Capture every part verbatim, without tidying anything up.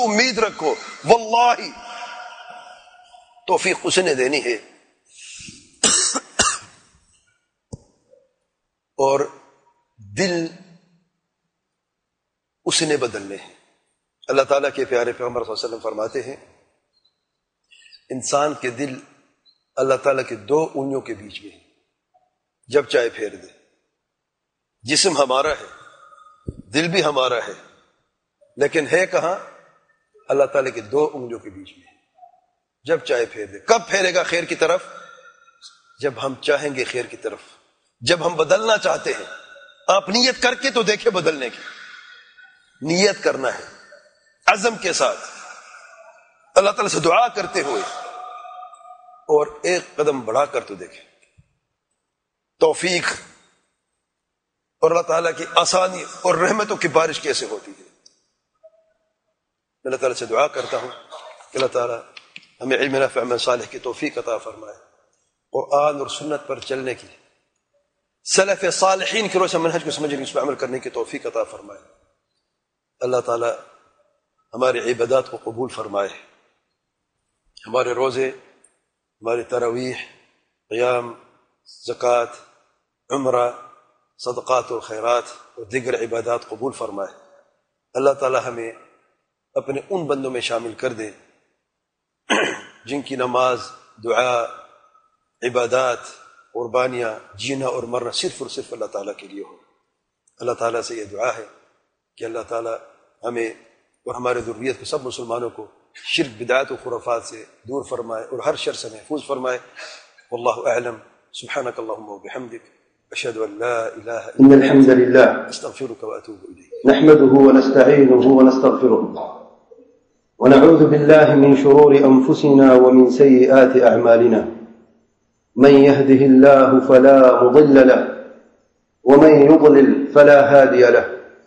تو امید رکھو واللہ توفیق اس نے دینی ہے اور دل اس نے بدلنے ہیں۔ اللہ تعالیٰ کے پیارے پیغمبر صلی اللہ علیہ وسلم فرماتے ہیں انسان کے دل اللہ تعالیٰ کے دو انگلیوں کے بیچ میں ہے، جب چاہے پھیر دے۔ جسم ہمارا ہے، دل بھی ہمارا ہے، لیکن ہے کہاں؟ اللہ تعالیٰ کے دو انگلیوں کے بیچ میں ہے، جب چاہے پھیر دے۔ کب پھیرے گا خیر کی طرف؟ جب ہم چاہیں گے خیر کی طرف، جب ہم بدلنا چاہتے ہیں۔ آپ نیت کر کے تو دیکھیں بدلنے کی، نیت کرنا ہے عزم کے ساتھ، اللہ تعالیٰ سے دعا کرتے ہوئے، اور ایک قدم بڑھا کر تو دیکھیں توفیق اور اللہ تعالیٰ کی آسانی اور رحمتوں کی بارش کیسے ہوتی ہے۔ اللہ تعالیٰ سے دعا کرتا ہوں کہ اللہ تعالیٰ ہمیں علم نافع عمل صالح کی توفیق عطا فرمائے، قرآن اور سنت پر چلنے کی، سلف صالحین کی روشن منہج کو سمجھنے اس پر عمل کرنے کی توفیق عطا فرمائے۔ اللہ تعالیٰ ہماری عبادات کو قبول فرمائے، ہمارے روزے، ہماری تراویح، قیام، زکوٰۃ، عمرہ، صدقات اور خیرات اور دیگر عبادات قبول فرمائے۔ اللہ تعالیٰ ہمیں اپنے ان بندوں میں شامل کر دے جن کی نماز، دعا، عبادات، قربانیاں، جینا اور مرنا صرف اور صرف اللہ تعالیٰ کے لیے ہو۔ اللہ تعالیٰ سے یہ دعا ہے کہ اللہ تعالیٰ ہمیں اور ہمارے ذریت کو، سب مسلمانوں کو شرک، بدعات و خرافات سے دور فرمائے اور ہر شر سے محفوظ فرمائے۔ واللہ اعلم، سبحانک اللہم وبحمدک، اشہد ان لا الہ الا ان الحمد للہ استغفرک واتوب الیک۔ نحمده ونستعینه ونستغفره ونعوذ بالله من شرور انفسنا ومن سيئات اعمالنا، من يهده الله فلا مضل له ومن يضلل فلا هادي له،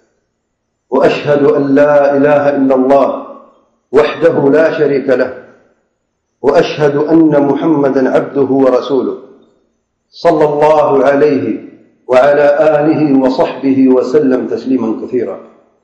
واشهد ان لا اله الا الله وحده لا شريك له، واشهد ان محمدا عبده ورسوله صلى الله عليه وعلى آله وصحبه وسلم تسليما كثيرا.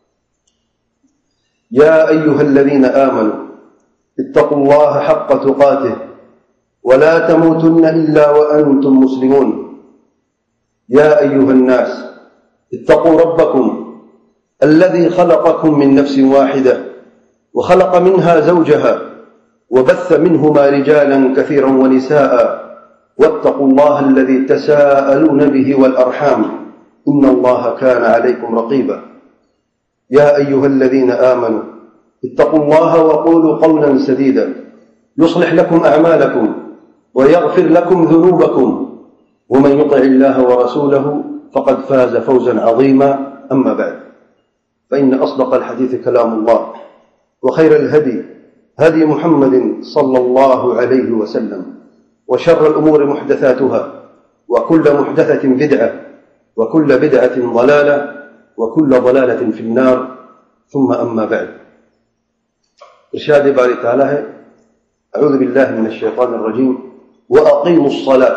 يا أيها الذين آمنوا اتقوا الله حق تقاته ولا تموتن إلا وأنتم مسلمون. يا أيها الناس اتقوا ربكم الذي خلقكم من نفس واحدة وخلق منها زوجها وبث منهما رجالا كثيرا ونساء، واتقوا الله الذي تساءلون به والأرحام إن الله كان عليكم رقيبا. يا أيها الذين آمنوا اتقوا الله وقولوا قولا سديدا يصلح لكم أعمالكم ويغفر لكم ذنوبكم، ومن يطع الله ورسوله فقد فاز فوزا عظيما. أما بعد، فإن أصدق الحديث كلام الله، وخير الهدي هدي محمد صلى الله عليه وسلم، وشر الأمور محدثاتها، وكل محدثة بدعة، وكل بدعة ضلالة، وكل ضلالة في النار. ثم أما بعد، ارشاد باری تعالی ہے اعوذ باللہ من الشیطان الرجیم وأقیموا الصلاة.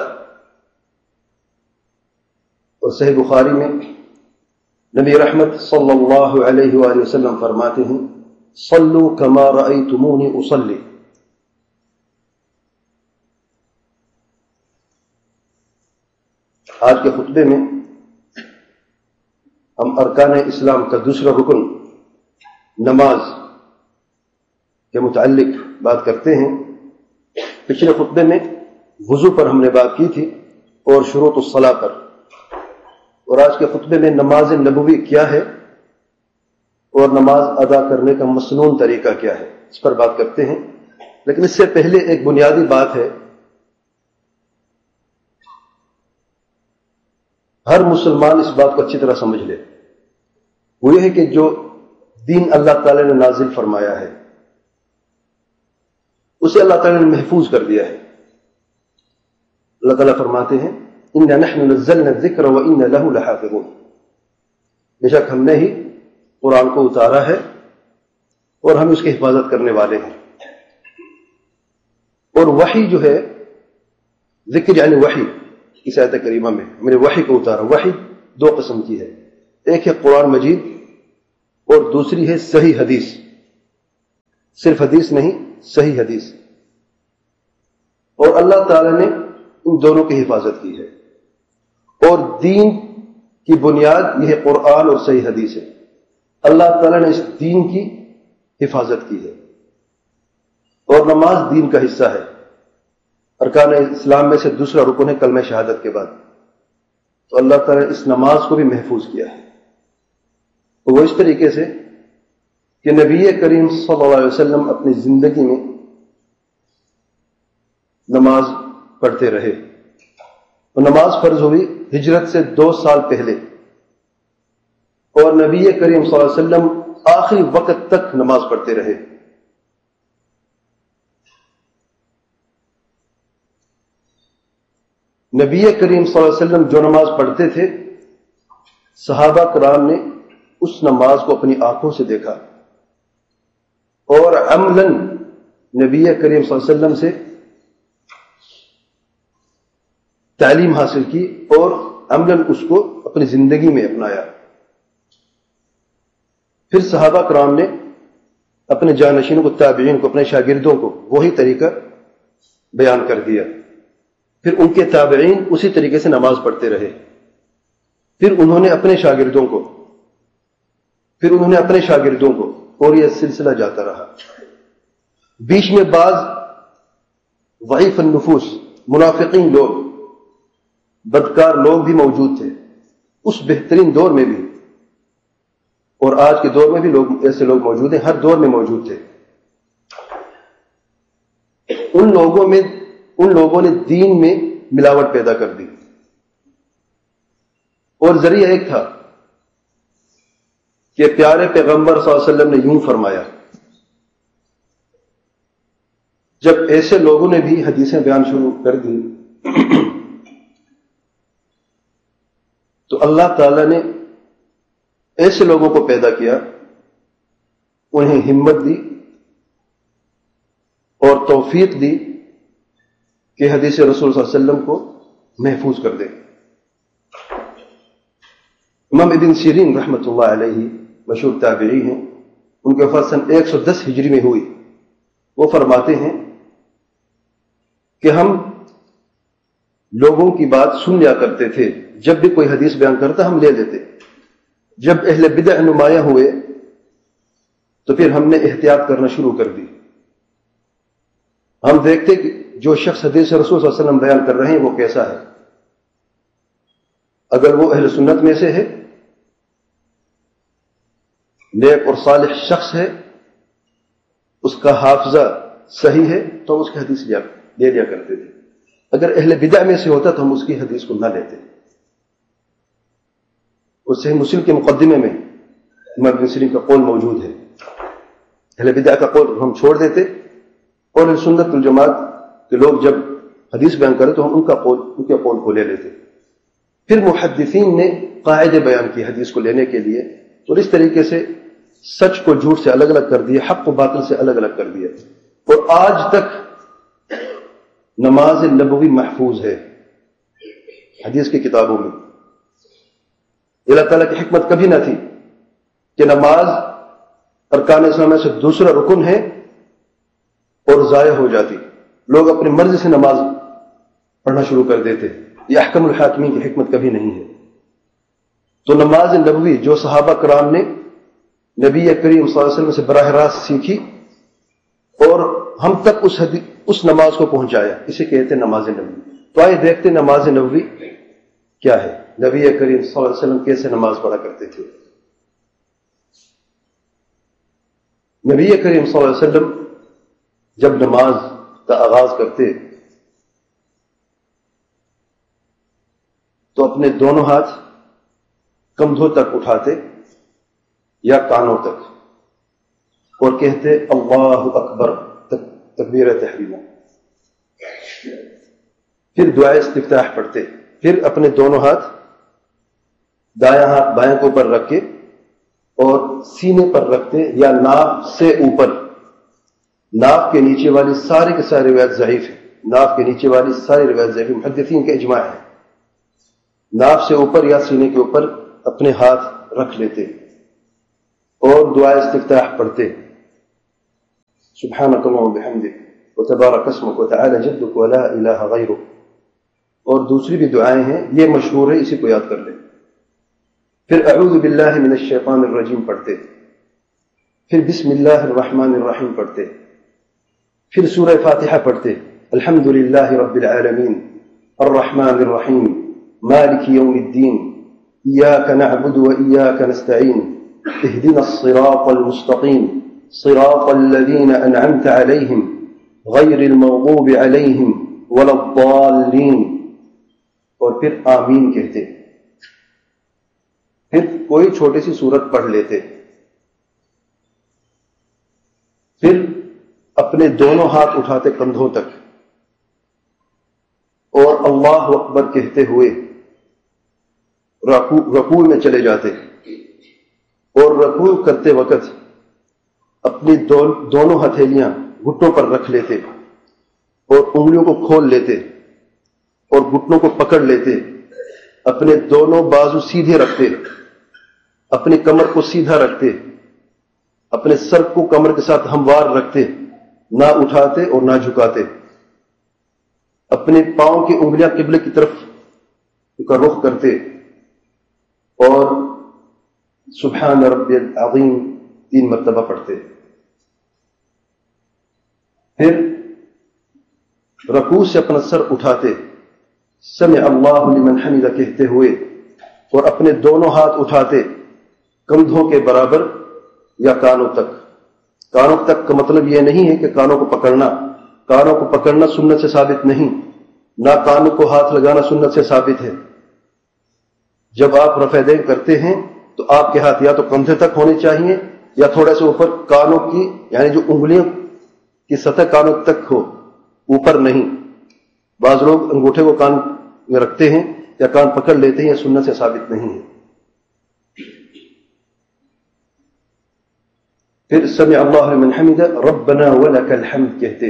اور صحیح بخاری میں نبی رحمت صلی اللہ علیہ وآلہ وسلم فرماتے ہیں صلوا كما رأيتموني أصلي. آج کے خطبے میں ہم ارکان اسلام کا دوسرا رکن نماز کے متعلق بات کرتے ہیں. پچھلے خطبے میں وضو پر ہم نے بات کی تھی اور شروط الصلاۃ پر، اور آج کے خطبے میں نماز نبوی کیا ہے اور نماز ادا کرنے کا مسنون طریقہ کیا ہے، اس پر بات کرتے ہیں. لیکن اس سے پہلے ایک بنیادی بات ہے، ہر مسلمان اس بات کو اچھی طرح سمجھ لے، وہ یہ ہے کہ جو دین اللہ تعالی نے نازل فرمایا ہے اسے اللہ تعالی نے محفوظ کر دیا ہے. اللہ تعالیٰ فرماتے ہیں اِنَّا نَحْنُ نَزَّلْنَا الذِّكْرَ وَإِنَّا لَهُ لَحَافِظُونَ. بے شک ہم نے ہی قرآن کو اتارا ہے اور ہم اس کی حفاظت کرنے والے ہیں. اور وحی جو ہے، ذکر یعنی وحی، اس آیت کریمہ میں ہم نے وحی کو اتارا. وحی دو قسم کی ہے، ایک ہے قرآن مجید اور دوسری ہے صحیح حدیث. صرف حدیث نہیں، صحیح حدیث، اور اللہ تعالی نے ان دونوں کی حفاظت کی ہے، اور دین کی بنیاد یہ قرآن اور صحیح حدیث ہے۔ اللہ تعالی نے اس دین کی حفاظت کی ہے، اور نماز دین کا حصہ ہے، ارکان اسلام میں سے دوسرا رکن ہے کلمہ شہادت کے بعد، تو اللہ تعالی نے اس نماز کو بھی محفوظ کیا ہے۔ وہ اس طریقے سے کہ نبی کریم صلی اللہ علیہ وسلم اپنی زندگی میں نماز پڑھتے رہے، وہ نماز فرض ہوئی ہجرت سے دو سال پہلے، اور نبی کریم صلی اللہ علیہ وسلم آخری وقت تک نماز پڑھتے رہے۔ نبی کریم صلی اللہ علیہ وسلم جو نماز پڑھتے تھے، صحابہ کرام نے اس نماز کو اپنی آنکھوں سے دیکھا، اور عملاً نبی کریم صلی اللہ علیہ وسلم سے تعلیم حاصل کی، اور عملاً اس کو اپنی زندگی میں اپنایا۔ پھر صحابہ کرام نے اپنے جانشینوں کو، تابعین کو، اپنے شاگردوں کو وہی طریقہ بیان کر دیا، پھر ان کے تابعین اسی طریقے سے نماز پڑھتے رہے، پھر انہوں نے اپنے شاگردوں کو، پھر انہوں نے اپنے شاگردوں کو، اور یہ سلسلہ جاتا رہا۔ بیچ میں بعض ضعیف النفوس، منافقین لوگ، بدکار لوگ بھی موجود تھے اس بہترین دور میں بھی، اور آج کے دور میں بھی لوگ ایسے لوگ موجود ہیں، ہر دور میں موجود تھے۔ ان لوگوں میں ان لوگوں نے دین میں ملاوٹ پیدا کر دی، اور ذریعہ ایک تھا کہ پیارے پیغمبر صلی اللہ علیہ وسلم نے یوں فرمایا۔ جب ایسے لوگوں نے بھی حدیثیں بیان شروع کر دی تو اللہ تعالی نے ایسے لوگوں کو پیدا کیا، انہیں ہمت دی اور توفیق دی کہ حدیث رسول صلی اللہ علیہ وسلم کو محفوظ کر دے۔ امام ابن سیرین رحمۃ اللہ علیہ مشہور تابعی ہیں، ان کی وفات سن ایک سو دس ہجری میں ہوئی۔ وہ فرماتے ہیں کہ ہم لوگوں کی بات سن لیا کرتے تھے، جب بھی کوئی حدیث بیان کرتا ہم لے لیتے، جب اہل بدع نمایاں ہوئے تو پھر ہم نے احتیاط کرنا شروع کر دی۔ ہم دیکھتے کہ جو شخص حدیث رسول صلی اللہ علیہ وسلم بیان کر رہے ہیں وہ کیسا ہے، اگر وہ اہل سنت میں سے ہے، نیک اور صالح شخص ہے، اس کا حافظہ صحیح ہے تو ہم اس کی حدیث لے لیا کرتے تھے، اگر اہل بدع میں سے ہوتا تو ہم اس کی حدیث کو نہ لیتے۔ اور صحیح مسلم کے مقدمے میں امام ابن سیرین کا قول موجود ہے، اہل بدع کا قول ہم چھوڑ دیتے، اور اہل سنت والجماعت کہ لوگ جب حدیث بیان کرے تو ہم ان کا قول ان کے قول کو لے لیتے۔ پھر محدثین نے قاعدے بیان کی حدیث کو لینے کے لیے، اور اس طریقے سے سچ کو جھوٹ سے الگ الگ کر دیا، حق کو باطل سے الگ الگ کر دیا، اور آج تک نماز نبوی محفوظ ہے حدیث کی کتابوں میں۔ اللہ تعالیٰ کی حکمت کبھی نہ تھی کہ نماز ارکان اسلام میں سے دوسرا رکن ہے اور ضائع ہو جاتی، لوگ اپنی مرضی سے نماز پڑھنا شروع کر دیتے، یہ احکم الحاکمین کی حکمت کبھی نہیں ہے۔ تو نماز نبوی جو صحابہ کرام نے نبی کریم صلی اللہ علیہ وسلم سے براہ راست سیکھی اور ہم تک اس حدیث اس نماز کو پہنچایا، اسے کہتے ہیں نماز نبوی۔ تو آئے دیکھتے نماز نبوی کیا ہے، نبی کریم صلی اللہ علیہ وسلم کیسے نماز پڑھا کرتے تھے۔ نبی کریم صلی اللہ علیہ وسلم جب نماز کا آغاز کرتے تو اپنے دونوں ہاتھ کندھوں تک اٹھاتے یا کانوں تک اور کہتے اللہ اکبر تکبیر تحریمہ، پھر دعائے استفتاح پڑھتے، پھر اپنے دونوں ہاتھ دایاں ہاتھ بائیں کے اوپر رکھ کے اور سینے پر رکھتے یا ناف سے اوپر۔ ناف کے نیچے والی ساری کے ساری روایت ضعیف ہے، ناف کے نیچے والی ساری روایت ضعیف، محدثین کا اجماع ہے۔ ناف سے اوپر یا سینے کے اوپر اپنے ہاتھ رکھ لیتے اور دعائے استفتاح پڑھتے۔ سبحانک اللہم وبحمدک وتبارک اسمک وتعالی جدک ولا الہ غیرک. اور دوسری بھی دعائیں ہیں، یہ مشہور ہے، اسی کو یاد کر لیں. پھر اعوذ باللہ من الشیطان الرجیم پڑھتے، پھر بسم اللہ الرحمن الرحیم پڑھتے، پھر سورہ فاتحہ پڑھتے، الحمد للہ رب العالمین الرحمن الرحیم مالک یوم الدین ایاک نعبد و ایاک نستعین اہدنا الصراط المستقیم صراط الذین انعمت علیہم غیر المغضوب علیہم ولا الضالین. اور پھر آمین کہتے. پھر کوئی چھوٹی سی سورت پڑھ لیتے. پھر اپنے دونوں ہاتھ اٹھاتے کندھوں تک اور اللہ اکبر کہتے ہوئے رکوع رکوع میں چلے جاتے. اور رکوع کرتے وقت اپنی دونوں ہتھیلیاں گھٹنوں پر رکھ لیتے اور انگلیوں کو کھول لیتے اور گھٹنوں کو پکڑ لیتے. اپنے دونوں بازو سیدھے رکھتے، اپنی کمر کو سیدھا رکھتے، اپنے سر کو کمر کے ساتھ ہموار رکھتے، نہ اٹھاتے اور نہ جھکاتے. اپنے پاؤں کی انگلیاں قبلے کی طرف کا رخ کرتے اور سبحان ربی العظیم تین مرتبہ پڑھتے. پھر رکوع سے اپنا سر اٹھاتے، سمع اللہ لمن حمدہ کہتے ہوئے اور اپنے دونوں ہاتھ اٹھاتے کندھوں کے برابر یا کانوں تک. کانوں تک کا مطلب یہ نہیں ہے کہ کانوں کو پکڑنا، کانوں کو پکڑنا سنت سے ثابت نہیں، نہ کانوں کو ہاتھ لگانا سنت سے ثابت ہے. جب آپ رفع دین کرتے ہیں تو آپ کے ہاتھ یا تو کندھے تک ہونے چاہیے یا تھوڑا سا اوپر کانوں کی، یعنی جو انگلیوں کی سطح کانوں تک ہو، اوپر نہیں. بعض لوگ انگوٹھے کو کان میں رکھتے ہیں یا کان پکڑ لیتے ہیں، یہ سنت سے ثابت نہیں ہے. پھر سمع اللہ لمن حمدہ ربنا ولک الحمد کہتے.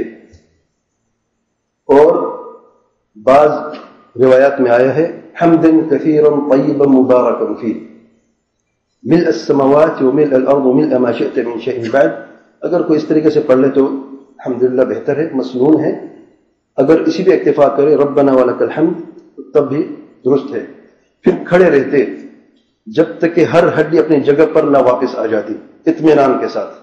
اور بعض روایات میں آیا ہے حمدا کثیرا طیبا مبارکا فیہ ملء السماوات وملء الارض وملء ما شئت من شیء بعد. اگر کوئی اس طریقے سے پڑھ لے تو الحمدللہ بہتر ہے، مسنون ہے. اگر اسی پہ اکتفا کرے ربنا ولک الحمد تب بھی درست ہے. پھر کھڑے رہتے جب تک کہ ہر ہڈی اپنی جگہ پر نہ واپس آ جاتی، اطمینان کے ساتھ.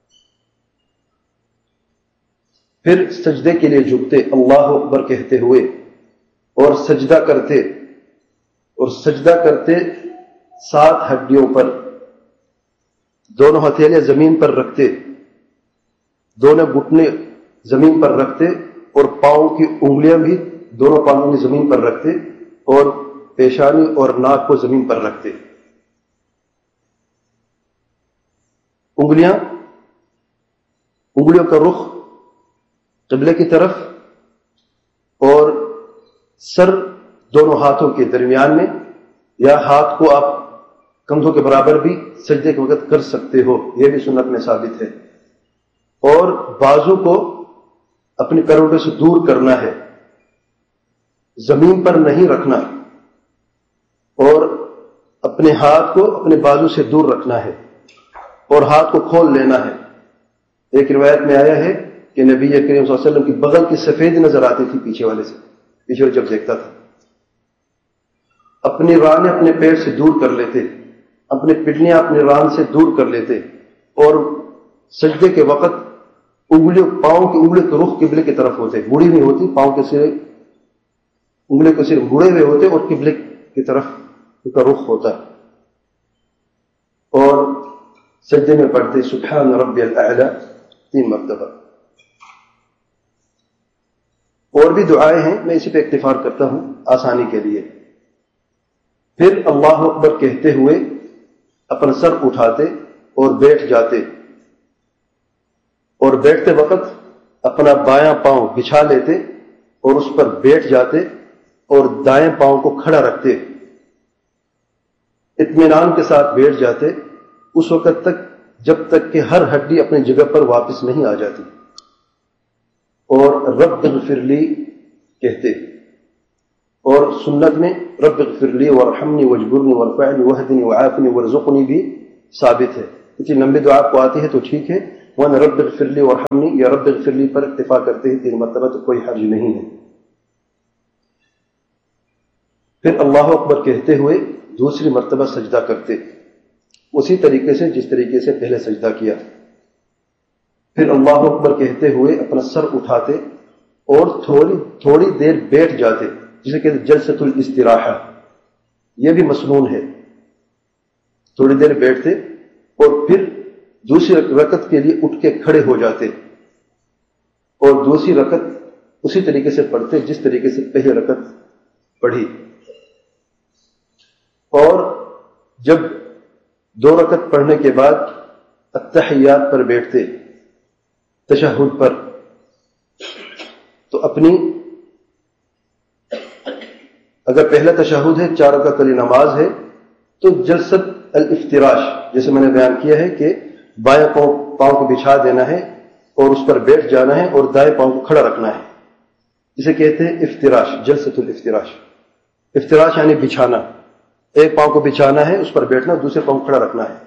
پھر سجدے کے لیے جھکتے اللہ اکبر کہتے ہوئے اور سجدہ کرتے اور سجدہ کرتے سات ہڈیوں پر، دونوں ہتھیلیاں زمین پر رکھتے، دونوں گھٹنے زمین پر رکھتے اور پاؤں کی انگلیاں بھی دونوں پاؤں کی زمین پر رکھتے اور پیشانی اور ناک کو زمین پر رکھتے. انگلیاں انگلیوں کا رخ قبلے کی طرف اور سر دونوں ہاتھوں کے درمیان میں، یا ہاتھ کو آپ کندھوں کے برابر بھی سجدے کے وقت کر سکتے ہو، یہ بھی سنت میں ثابت ہے. اور بازو کو اپنے کروٹے سے دور کرنا ہے، زمین پر نہیں رکھنا، اور اپنے ہاتھ کو اپنے بازو سے دور رکھنا ہے اور ہاتھ کو کھول لینا ہے. ایک روایت میں آیا ہے کہ نبی کریم صلی اللہ علیہ وسلم کی بغل کی سفید نظر آتی تھی پیچھے والے سے، پیچھے جب دیکھتا تھا. اپنی ران اپنے پیر سے دور کر لیتے، اپنے پڈلیاں اپنے ران سے دور کر لیتے اور سجدے کے وقت انگلیوں پاؤں کی انگلی کے رخ قبلے کی طرف ہوتے، مڑی نہیں ہوتی، پاؤں کے صرف انگلی کو صرف مڑے ہوئے ہوتے اور قبلے کی طرف ان کا رخ ہوتا. اور سجدے میں پڑھتے سبحان ربی الاعلی تین مرتبہ. اور بھی دعائیں ہیں، میں اسی پہ اکتفار کرتا ہوں آسانی کے لیے. پھر اللہ اکبر کہتے ہوئے اپنا سر اٹھاتے اور بیٹھ جاتے، اور بیٹھتے وقت اپنا بایاں پاؤں بچھا لیتے اور اس پر بیٹھ جاتے اور دائیں پاؤں کو کھڑا رکھتے، اطمینان کے ساتھ بیٹھ جاتے اس وقت تک جب تک کہ ہر ہڈی اپنی جگہ پر واپس نہیں آ جاتی. اور رب اغفر لی کہتے. اور سنت میں رب اغفر لی وارحمنی واجبرنی وارفعنی واہدنی وعافنی وارزقنی بھی ثابت ہے. اتنی لمبی دعا آپ کو آتی ہے تو ٹھیک ہے، ون رب اغفر لی وارحمنی یا رب اغفر لی پر اکتفا کرتے ہیں تین مرتبہ تو کوئی حرج نہیں ہے. پھر اللہ اکبر کہتے ہوئے دوسری مرتبہ سجدہ کرتے اسی طریقے سے جس طریقے سے پہلے سجدہ کیا. پھر اللہ اکبر کہتے ہوئے اپنا سر اٹھاتے اور تھوڑی تھوڑی دیر بیٹھ جاتے جسے کہتے جلسۃ الاستراحہ. یہ بھی مسنون ہے. تھوڑی دیر بیٹھتے اور پھر دوسری رکعت کے لیے اٹھ کے کھڑے ہو جاتے اور دوسری رکعت اسی طریقے سے پڑھتے جس طریقے سے پہلی رکعت پڑھی. اور جب دو رکعت پڑھنے کے بعد التحیات پر بیٹھتے تشہد پر تو اپنی اگر پہلا تشہد ہے چار رکعت والی نماز ہے تو جلسۃ الافتراش جیسے میں نے بیان کیا ہے کہ بائیں پاؤں پاؤں کو بچھا دینا ہے اور اس پر بیٹھ جانا ہے اور دائیں پاؤں کو کھڑا رکھنا ہے جسے کہتے ہیں افتراش جلسۃ الافتراش. افتراش یعنی بچھانا. ایک پاؤں کو بچھانا ہے اس پر بیٹھنا دوسرے پاؤں کو کھڑا رکھنا ہے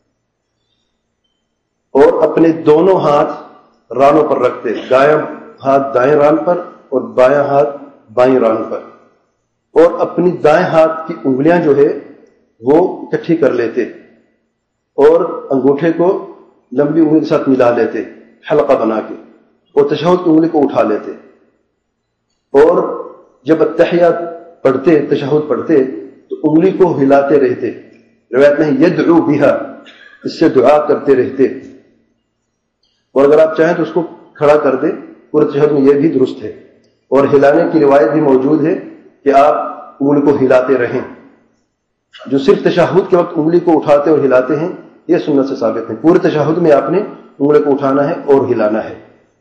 اور اپنے دونوں ہاتھ رانوں پر رکھتے دایاں ہاتھ دائیں ران پر اور بایاں ہاتھ بائیں ران پر اور اپنی دائیں ہاتھ کی انگلیاں جو ہے وہ اکٹھی کر لیتے اور انگوٹھے کو لمبی انگلی کے ساتھ ملا لیتے حلقہ بنا کے اور تشہد کی انگلی کو اٹھا لیتے اور جب التحیات پڑھتے تشہد پڑھتے تو انگلی کو ہلاتے رہتے. روایت میں یدعو بہا اس سے دعا کرتے رہتے اور اگر آپ چاہیں تو اس کو کھڑا کر دیں پورے تشہد میں یہ بھی درست ہے. اور ہلانے کی روایت بھی موجود ہے کہ آپ انگلی کو ہلاتے رہیں. جو صرف تشہد کے وقت انگلی کو اٹھاتے اور ہلاتے ہیں یہ سنت سے ثابت ہے. پورے تشہد میں آپ نے انگلی کو اٹھانا ہے اور ہلانا ہے.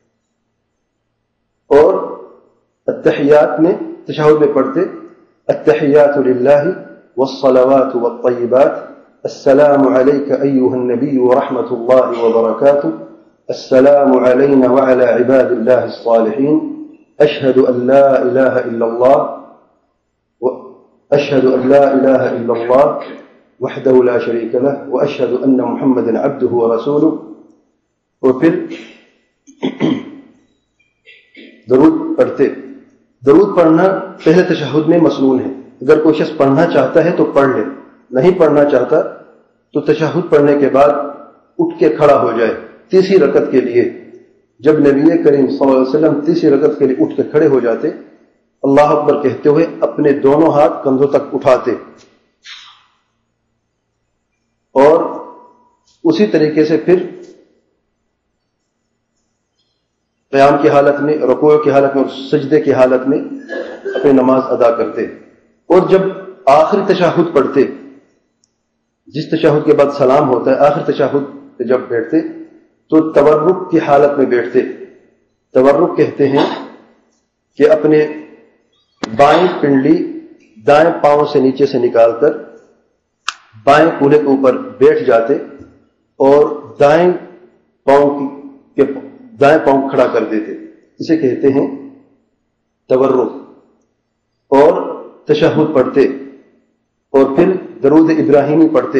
اور التحیات میں تشہد میں پڑھتے التحیات للہ والصلوات والطیبات السلام علیک ایہا النبی ورحمۃ اللہ وبرکاتہ السلام علینا وعلى عباد اللہ الصالحین اشہد ان لا الہ الا اللہ اشہد ان لا الہ الا اللہ وحدہ لا شریک لہ واشہد ان محمدا عبدہ ورسولہ. اور پھر درود پڑھتے. درود پڑھنا پہلے تشہد میں مسنون ہے. اگر کوئی شخص پڑھنا چاہتا ہے تو پڑھ لے, نہیں پڑھنا چاہتا تو تشہد پڑھنے کے بعد اٹھ کے کھڑا ہو جائے تیسری رکعت کے لیے. جب نبی کریم صلی اللہ علیہ وسلم تیسری رکعت کے لیے اٹھ کے کھڑے ہو جاتے اللہ اکبر کہتے ہوئے اپنے دونوں ہاتھ کندھوں تک اٹھاتے اور اسی طریقے سے پھر قیام کی حالت میں, رکوع کی حالت میں اور سجدے کی حالت میں اپنی نماز ادا کرتے. اور جب آخری تشہد پڑھتے جس تشہد کے بعد سلام ہوتا ہے آخری تشہد پہ جب بیٹھتے تو تورک کی حالت میں بیٹھتے. تورک کہتے ہیں کہ اپنے بائیں پنڈلی دائیں پاؤں سے نیچے سے نکال کر بائیں کولے کے اوپر بیٹھ جاتے اور دائیں پاؤں کے دائیں پاؤں کھڑا کر دیتے. اسے کہتے ہیں تورک. اور تشہد پڑھتے اور پھر درود ابراہیمی پڑھتے.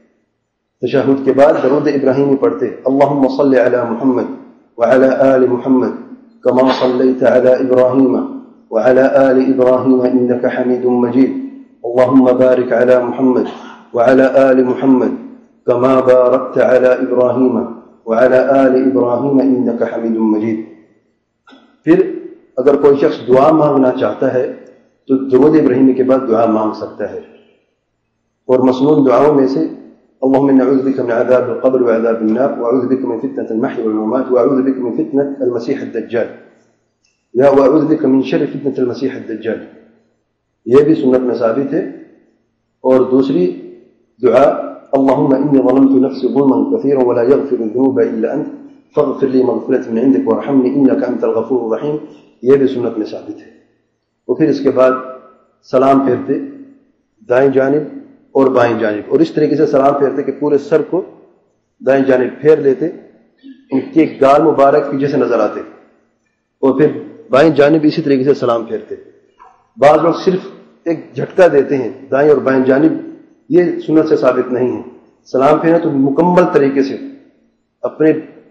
تشہد کے بعد درود ابراہیمی پڑھتے اللہم صلی علی محمد وعلی آل محمد کما صلیت علی ابراہیم وعلی آل ابراہیم انک حمید مجید اللہم بارک علی محمد وعلی آل محمد کما بارکت علی ابراہیم وعلی آل ابراہیم انک حمید مجید. پھر اگر کوئی شخص دعا مانگنا چاہتا ہے تو درود ابراہیمی کے بعد دعا مانگ سکتا ہے. اور مسنون دعاؤں میں سے اللهم إني أعوذ بك من عذاب القبر وعذاب النار وأعوذ بك من فتنة المحيا والممات وأعوذ بك من فتنة المسيح الدجال یا وأعوذ بك من شر فتنة المسيح الدجال. یہ بھی سنت میں ثابت ہے. اور دوسری دعا اللهم إني ظلمت نفسي ظلما كثيرا ولا يغفر الذنوب إلا أنت فاغفر لي مغفرة من عندك وارحمني إنك أنت الغفور الرحيم. یہ بھی سنت میں ثابت ہے. اور پھر اس کے بعد سلام پھیرتے دائیں جانب اور بائیں جانب اور اس طریقے سے سلام پھیرتے کہ پورے سر کو دائیں جانب پھیر لیتے, ان کے گال مبارک پیچھے سے نظر آتے اور پھر بائیں جانب اسی طریقے سے سلام پھیرتے. بعض لوگ صرف ایک جھٹکا دیتے ہیں دائیں اور بائیں جانب, یہ سنت سے ثابت نہیں ہے. سلام پھیرنا تو مکمل طریقے سے اپنے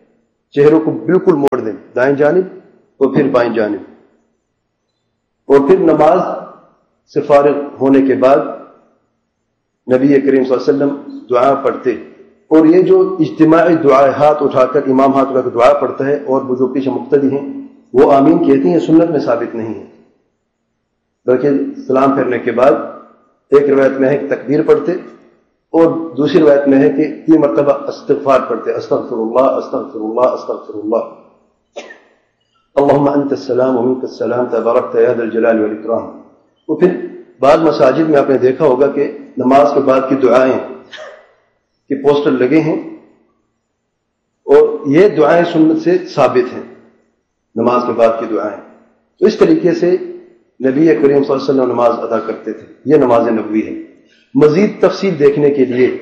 چہروں کو بالکل موڑ دیں، دائیں جانب اور پھر بائیں جانب، اور پھر نماز سے فارغ ہونے کے بعد نبی کریم صلی اللہ علیہ وسلم دعا پڑھتے. اور یہ جو اجتماعی دعا ہاتھ اٹھا کر امام ہاتھ اٹھا کر دعا پڑھتا ہے اور وہ جو پیچھے مقتدی ہیں وہ آمین کہتے ہیں، یہ سنت میں ثابت نہیں ہے، بلکہ سلام پھیرنے کے بعد ایک روایت میں ہے کہ تکبیر پڑھتے اور دوسری روایت میں ہے کہ تین مرتبہ استغفار پڑھتے، استغفر اللہ استغفر اللہ استغفر اللہ، اللہم انت السلام ومنک السلام تبارکت یا ذا الجلال والاکرام. اور پھر بعض مساجد میں آپ نے دیکھا ہوگا کہ نماز کے بعد کی دعائیں کے پوسٹر لگے ہیں، اور یہ دعائیں سنت سے ثابت ہیں، نماز کے بعد کی دعائیں. تو اس طریقے سے نبی کریم صلی اللہ علیہ وسلم نماز ادا کرتے تھے. یہ نماز نبوی ہے. مزید تفصیل دیکھنے کے لیے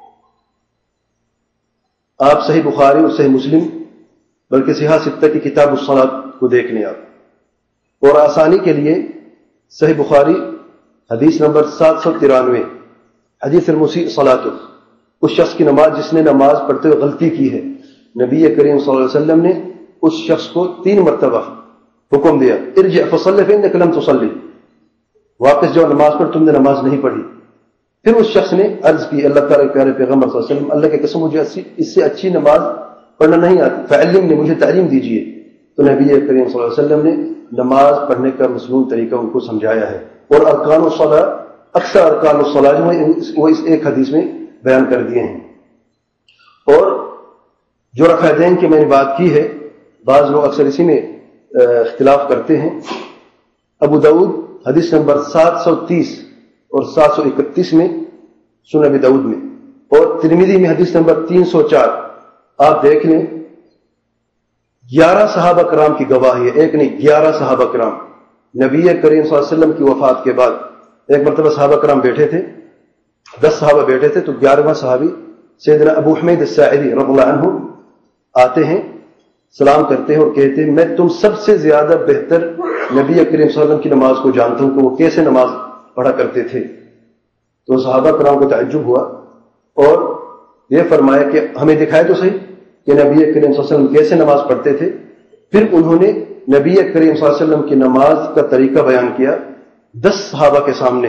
آپ صحیح بخاری اور صحیح مسلم بلکہ صحیح ستہ کی کتاب الصلاۃ کو دیکھ لیں آپ، اور آسانی کے لیے صحیح بخاری حدیث نمبر سات سو ترانوے، حدیث المسیء صلاۃ، اس شخص کی نماز جس نے نماز پڑھتے ہوئے غلطی کی ہے، نبی کریم صلی اللہ علیہ وسلم نے اس شخص کو تین مرتبہ حکم دیا، ارجع فصلی فانک لم تصلی، واپس جاؤ نماز پڑھ، تم نے نماز نہیں پڑھی. پھر اس شخص نے عرض کی اللہ تعالیٰ کے پیارے پیغمبر صلی اللہ علیہ وسلم، اللہ کی قسم مجھے اس سے اچھی نماز پڑھنا نہیں آتی، فعلمنی، مجھے تعلیم دیجیے. تو نبی کریم صلی اللہ علیہ وسلم نے نماز پڑھنے کا مصنون طریقہ ان کو سمجھایا ہے، اور ارکان الصلاۃ، اکثر ارکان الصلاۃ جو ہیں وہ اس ایک حدیث میں بیان کر دیے ہیں. اور جو رکعتین کی میں نے بات کی ہے، بعض لوگ اکثر اسی میں اختلاف کرتے ہیں. ابو داؤد حدیث نمبر سات سو تیس اور سات سو اکتیس میں، سنن ابی داؤد میں، اور ترمذی میں حدیث نمبر تین سو چار. آپ دیکھ لیں، گیارہ صحابہ کرام کی گواہی ہے، ایک نہیں گیارہ صحابہ کرام. نبی کریم صلی اللہ علیہ وسلم کی وفات کے بعد ایک مرتبہ صحابہ کرام بیٹھے تھے، دس صحابہ بیٹھے تھے، تو گیارہواں صحابی سیدنا ابو حمید الساعدی رضی اللہ عنہ آتے ہیں، سلام کرتے ہیں اور کہتے ہیں میں تم سب سے زیادہ بہتر نبی کریم صلی اللہ علیہ وسلم کی نماز کو جانتا ہوں کہ وہ کیسے نماز پڑھا کرتے تھے. تو صحابہ کرام کو تعجب ہوا اور یہ فرمایا کہ ہمیں دکھائے تو صحیح کہ نبی کریم صلی اللہ علیہ وسلم کیسے نماز پڑھتے تھے. پھر انہوں نے نبی کریم صلی اللہ علیہ وسلم کی نماز کا طریقہ بیان کیا دس صحابہ کے سامنے،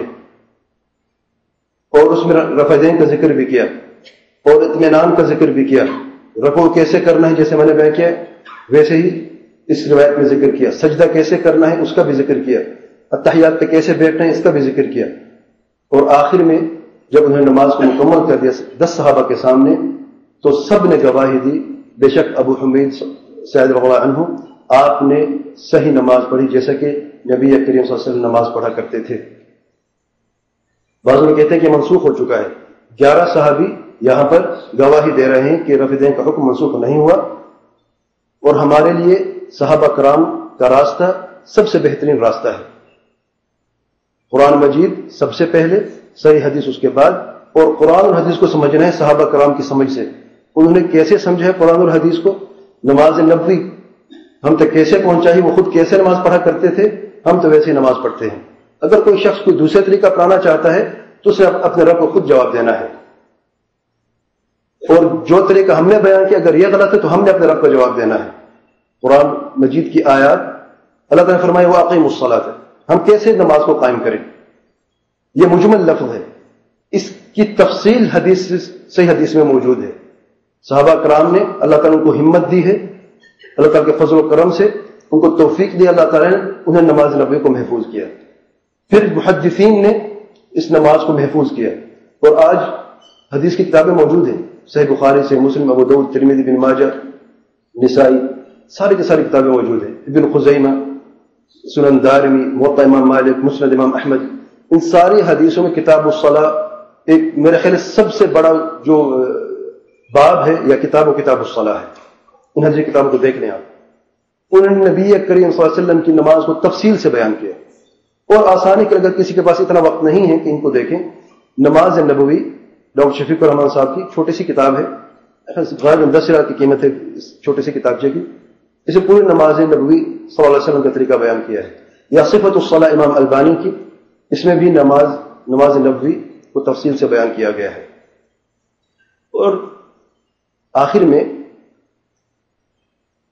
اور اس میں رفعین کا ذکر بھی کیا اور اطمینان کا ذکر بھی کیا. رکوع کیسے کرنا ہے جیسے میں نے بیان کیا ویسے ہی اس روایت میں ذکر کیا، سجدہ کیسے کرنا ہے اس کا بھی ذکر کیا، اتحیات پہ کیسے بیٹھنا ہے اس کا بھی ذکر کیا. اور آخر میں جب انہوں نے نماز کو مکمل کر دیا دس صحابہ کے سامنے، تو سب نے گواہی دی بے شک ابو حمید سعید رضی اللہ عنہ آپ نے صحیح نماز پڑھی جیسا کہ نبی کریم صلی اللہ علیہ وسلم نماز پڑھا کرتے تھے. بعض لوگ کہتے ہیں کہ منسوخ ہو چکا ہے. گیارہ صحابی یہاں پر گواہی دے رہے ہیں کہ رفع دین کا حکم منسوخ نہیں ہوا، اور ہمارے لیے صحابہ کرام کا راستہ سب سے بہترین راستہ ہے. قرآن مجید سب سے پہلے، صحیح حدیث اس کے بعد، اور قرآن اور حدیث کو سمجھنا ہے صحابہ کرام کی سمجھ سے. انہوں نے کیسے سمجھا ہے قرآن اور حدیث کو، نماز نبوی ہم تک کیسے پہنچائی، وہ خود کیسے نماز پڑھا کرتے تھے، ہم تو ویسے ہی نماز پڑھتے ہیں. اگر کوئی شخص کوئی دوسرے طریقہ اپنانا چاہتا ہے تو اسے اپنے رب کو خود جواب دینا ہے، اور جو طریقہ ہم نے بیان کیا اگر یہ غلط ہے تو ہم نے اپنے رب کو جواب دینا ہے. قرآن مجید کی آیات اللہ تعالیٰ نے فرمایا وَأَقِیمُوا الصَّلَاةَ، ہم کیسے نماز کو قائم کریں، یہ مجمل لفظ ہے. اس کی تفصیل حدیث صحیح حدیث میں موجود ہے. صحابہ کرام نے اللہ تعالیٰ ان کو ہمت دی ہے، اللہ تعالیٰ کے فضل و کرم سے ان کو توفیق دی، اللہ تعالیٰ نے انہیں نماز نبوی کو محفوظ کیا. پھر محدثین نے اس نماز کو محفوظ کیا، اور آج حدیث کی کتابیں موجود ہیں، صحیح بخاری سے مسلم، ابو داؤد، ترمذی، ابن ماجہ، نسائی، ساری کی ساری کتابیں موجود ہیں. ابن خزیمہ، سنن دارمی، موطا امام مالک، مسند امام احمد، ان ساری حدیثوں میں کتاب الصلاۃ ایک میرے خیال سب سے بڑا جو باب ہے یا کتاب و کتاب الصلاۃ ہے. ان حدیث کتابوں کو دیکھ لیں آپ. انہوں نے نبی کریم صلی اللہ علیہ وسلم کی نماز کو تفصیل سے بیان کیا، اور آسانی کے اگر کسی کے پاس اتنا وقت نہیں ہے کہ ان کو دیکھیں، نماز نبوی ڈاکٹر شفیق الرحمان صاحب کی چھوٹی سی کتاب ہے، غالباً دس ہزار کی قیمت ہے اس چھوٹی سی کتابچے کی. اسے پوری نماز نبوی صلی اللہ علیہ وسلم کا طریقہ بیان کیا ہے. یا صفت الصلاۃ امام البانی کی، اس میں بھی نماز نماز نبوی کو تفصیل سے بیان کیا گیا ہے. اور آخر میں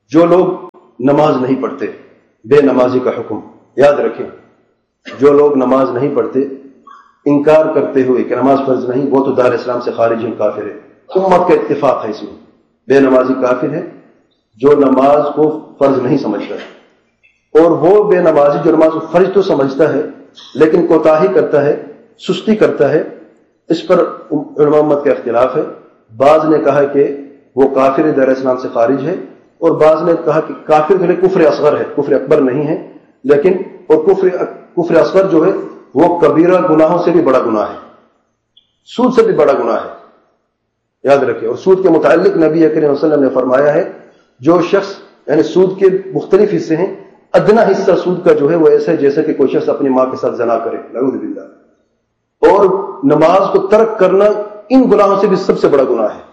جو لوگ نماز نہیں پڑھتے، بے نمازی کا حکم یاد رکھیں، جو لوگ نماز نہیں پڑھتے انکار کرتے ہوئے کہ نماز فرض نہیں، وہ تو دار اسلام سے خارج ہیں، کافر ہے۔ امت کا اتفاق ہے اس میں، بے نمازی کافر ہے جو نماز کو فرض نہیں سمجھتا ہے، اور وہ بے نمازی جو نماز کو فرض تو سمجھتا ہے لیکن کوتاہی کرتا ہے، سستی کرتا ہے، اس پر علماء امت کا اختلاف ہے۔ بعض نے کہا کہ وہ کافر دار اسلام سے خارج ہے، اور بعض نے کہا کہ کافر جو ہے کفر اصغر ہے، کفر اکبر نہیں ہے، لیکن اور کفر کفر اصغر جو ہے وہ کبیرہ گناہوں سے بھی بڑا گناہ ہے، سود سے بھی بڑا گناہ ہے، یاد رکھیں۔ اور سود کے متعلق نبی کریم صلی اللہ علیہ وسلم نے فرمایا ہے جو شخص، یعنی سود کے مختلف حصے ہیں، ادنا حصہ سود کا جو ہے وہ ایسا ہے جیسے کہ کوئی شخص اپنی ماں کے ساتھ زنا کرے، نعوذ باللہ۔ اور نماز کو ترک کرنا ان گناہوں سے بھی سب سے بڑا گناہ ہے۔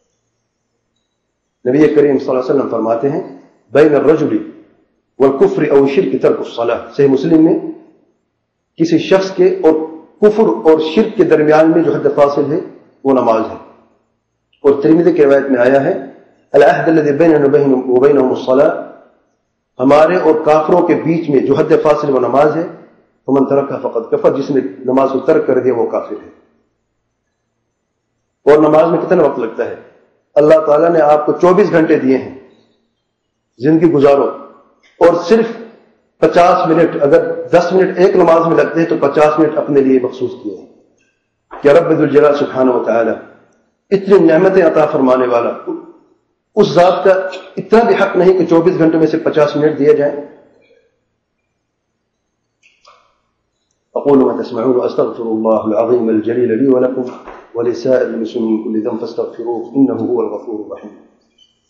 نبی کریم صلی اللہ علیہ وسلم فرماتے ہیں بین الرجل والکفر او الشرک ترک الصلاۃ، صحیح مسلم میں، کسی شخص کے اور کفر اور شرک کے درمیان میں جو حد فاصل ہے وہ نماز ہے۔ اور ترمذی کی روایت میں آیا ہے العہد الذی بیننا وبینہم الصلاۃ، ہمارے اور کافروں کے بیچ میں جو حد فاصل وہ نماز ہے، فمن ترکها فقد کفر، جس نے نماز کو ترک کر دیا وہ کافر ہے۔ اور نماز میں کتنا وقت لگتا ہے؟ اللہ تعالیٰ نے آپ کو چوبیس گھنٹے دیے ہیں، زندگی گزارو، اور صرف پچاس منٹ، اگر دس منٹ ایک نماز میں لگتے ہیں تو پچاس منٹ اپنے لیے مخصوص کیے ہیں۔ کہ رب ذوالجلال سبحانہ و تعالی اتنی نعمتیں عطا فرمانے والا، اس ذات کا اتنا بھی حق نہیں کہ چوبیس گھنٹوں میں سے پچاس منٹ دیے جائیں۔ اقول ما تسمعون واستغفر الله العظيم الجليل لي ولكم ولسائر المسلمين من كل ذنب فاستغفروه انه هو الغفور الرحيم۔